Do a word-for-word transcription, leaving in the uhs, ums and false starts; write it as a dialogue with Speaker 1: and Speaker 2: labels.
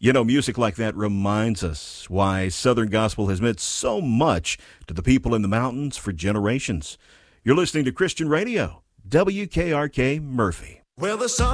Speaker 1: You know, music like that reminds us why Southern Gospel has meant so much to the people in the mountains for generations. You're listening to Christian Radio, W K R K Murphy.
Speaker 2: Well, the sun